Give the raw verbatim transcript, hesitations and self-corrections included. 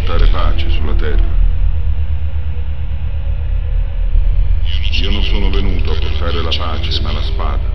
portare pace sulla terra. Io non sono venuto a portare la pace, ma la spada.